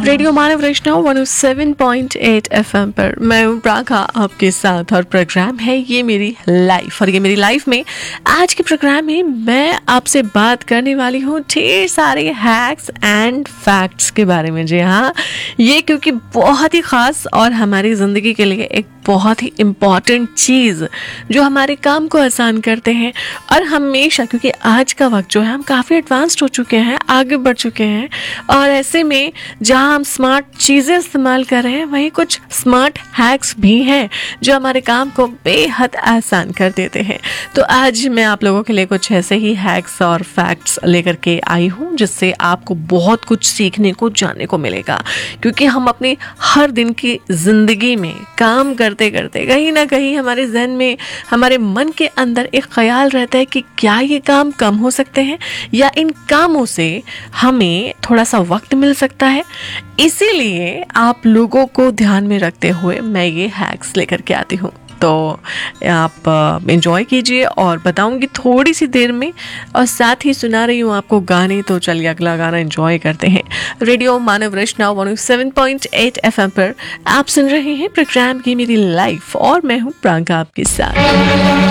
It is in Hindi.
रेडियो मानव वैष्णव 107.8 एफएम पर मैं हूं प्राका आपके साथ और प्रोग्राम है ये मेरी लाइफ। और ये मेरी लाइफ में आज के प्रोग्राम में मैं आपसे बात करने वाली हूँ ढेर सारे हैक्स एंड फैक्ट्स के बारे में। जी हाँ, ये क्योंकि बहुत ही ख़ास और हमारी ज़िंदगी के लिए एक बहुत ही इम्पॉर्टेंट चीज़ जो हमारे काम को आसान करते हैं। और हमेशा क्योंकि आज का वक्त जो है हम काफ़ी एडवांस्ड हो चुके हैं, आगे बढ़ चुके हैं, और ऐसे में जहाँ हम स्मार्ट चीज़ें इस्तेमाल कर रहे हैं वहीं कुछ स्मार्ट हैक्स भी हैं जो हमारे काम को बेहद आसान कर देते हैं। तो आज मैं आप लोगों के लिए कुछ ऐसे ही हैक्स और फैक्ट्स लेकर के आई हूँ जिससे आपको बहुत कुछ सीखने को, जानने को मिलेगा। क्योंकि हम अपनी हर दिन की ज़िंदगी में काम करते करते कहीं ना कहीं हमारे जहन में, हमारे मन के अंदर एक ख्याल रहता है कि क्या ये काम कम हो सकते हैं या इन कामों से हमें थोड़ा सा वक्त मिल सकता है। इसीलिए आप लोगों को ध्यान में रखते हुए मैं ये हैक्स लेकर के आती हूँ। तो आप एंजॉय कीजिए और बताऊंगी थोड़ी सी देर में, और साथ ही सुना रही हूँ आपको गाने। तो चलिए अगला गाना एंजॉय करते हैं। रेडियो मानव वैष्णव 107.8 एफएम पर आप सुन रहे हैं प्रोग्राम की मेरी लाइफ और मैं हूँ प्राका आपके साथ।